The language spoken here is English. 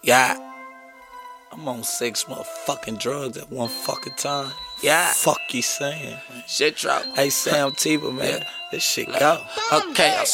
Yeah. I'm on 6 motherfucking drugs at one fucking time. Yeah. Fuck you saying? Shit drop. Hey, Sam Tiba, man. This shit go. Okay,